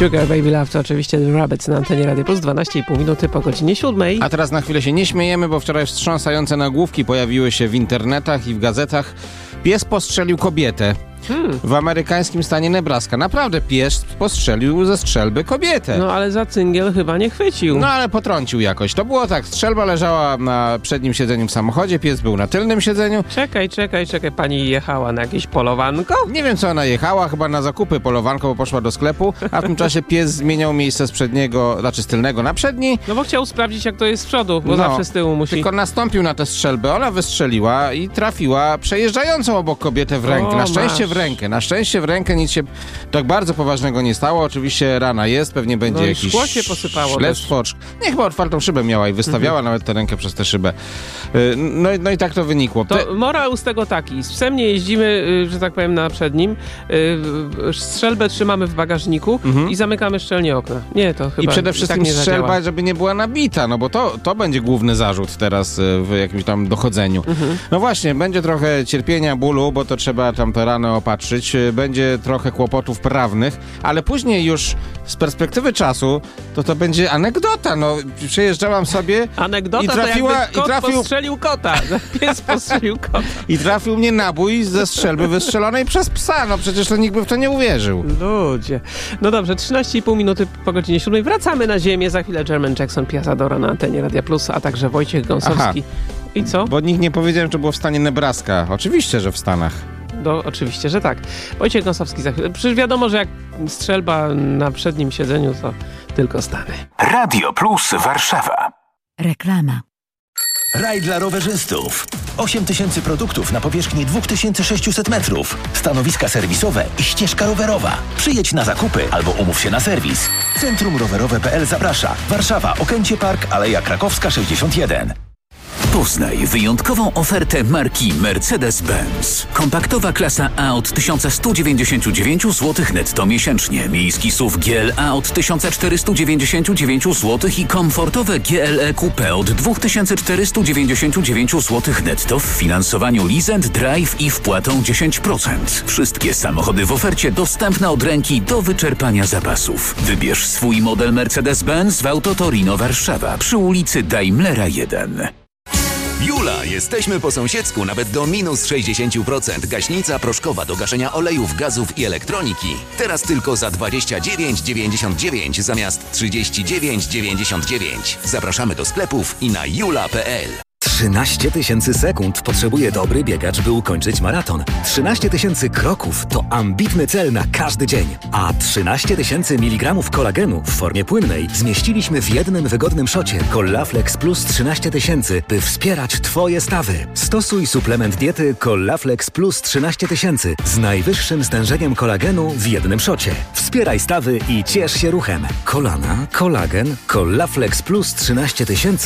Sugar Baby Love to oczywiście The Rabbits na antenie Radio Plus, 12,5 minuty po godzinie 7. A teraz na chwilę się nie śmiejemy, bo wczoraj wstrząsające nagłówki pojawiły się w internetach i w gazetach. Pies postrzelił kobietę. W amerykańskim stanie Nebraska. Naprawdę pies postrzelił ze strzelby kobietę. No ale za cyngiel chyba nie chwycił. No ale potrącił jakoś. To było tak, strzelba leżała na przednim siedzeniu w samochodzie, pies był na tylnym siedzeniu. Czekaj, pani jechała na jakieś polowanko? Nie wiem, co ona jechała, chyba na zakupy polowanko, bo poszła do sklepu, a w tym czasie pies zmieniał miejsce z przedniego, znaczy z tylnego na przedni. No bo chciał sprawdzić, jak to jest z przodu, bo zawsze z tyłu musi. Tylko nastąpił na tę strzelbę, ona wystrzeliła i trafiła przejeżdżającą obok kobietę w rękę. Na szczęście w rękę nic się tak bardzo poważnego nie stało. Oczywiście rana jest, pewnie będzie jakiś szkło się posypało śledztwo. Nie, chyba otwartą szybę miała i wystawiała nawet tę rękę przez tę szybę. No i tak to wynikło. To morał z tego taki. Z psem nie jeździmy, że tak powiem, na przednim. Strzelbę trzymamy w bagażniku i zamykamy szczelnie okna. Nie, to chyba i przede wszystkim tak strzelba, żeby nie była nabita, no bo to będzie główny zarzut teraz w jakimś tam dochodzeniu. No właśnie, będzie trochę cierpienia, bólu, bo to trzeba tam te rany opatrzyć. Będzie trochę kłopotów prawnych, ale później już z perspektywy czasu to będzie anegdota. No, przejeżdżałam sobie anegdota i trafiła, to jakby kot postrzelił kota. Pies postrzelił kota. I trafił mnie nabój ze strzelby wystrzelonej przez psa. No przecież to nikt by w to nie uwierzył. Ludzie. No dobrze, 13,5 minuty po godzinie 7. Wracamy na ziemię. Za chwilę Jermaine Jackson, Piazzadora na antenie Radia Plus, a także Wojciech Gąsowski. I co? Bo nikt nie powiedziałem, czy było w stanie Nebraska. Oczywiście, że w Stanach. No, oczywiście, że tak. Wojciech Gąsowski za chwilę. Przecież wiadomo, że jak strzelba na przednim siedzeniu, to tylko Stany. Radio Plus Warszawa. Reklama. Raj dla rowerzystów. 8000 produktów na powierzchni 2600 metrów. Stanowiska serwisowe i ścieżka rowerowa. Przyjedź na zakupy albo umów się na serwis. Centrum Rowerowe.pl zaprasza. Warszawa, Okęcie Park, Aleja Krakowska 61. Poznaj wyjątkową ofertę marki Mercedes-Benz. Kompaktowa klasa A od 1199 zł netto miesięcznie. Miejski SUV GLA od 1499 zł i komfortowe GLE Coupe od 2499 zł netto w finansowaniu Lease & Drive i wpłatą 10%. Wszystkie samochody w ofercie dostępne od ręki do wyczerpania zapasów. Wybierz swój model Mercedes-Benz w Auto Torino Warszawa przy ulicy Daimlera 1. Jula, jesteśmy po sąsiedzku, nawet do minus 60%. Gaśnica proszkowa do gaszenia olejów, gazów i elektroniki. Teraz tylko za 29,99 zamiast 39,99. Zapraszamy do sklepów i na jula.pl. 13 000 sekund potrzebuje dobry biegacz, by ukończyć maraton. 13 000 kroków to ambitny cel na każdy dzień. A 13 000 mg kolagenu w formie płynnej zmieściliśmy w jednym wygodnym szocie Collaflex Plus 13 000, by wspierać Twoje stawy. Stosuj suplement diety Collaflex Plus 13 000 z najwyższym stężeniem kolagenu w jednym szocie. Wspieraj stawy i ciesz się ruchem. Kolana, kolagen, Collaflex Plus 13 000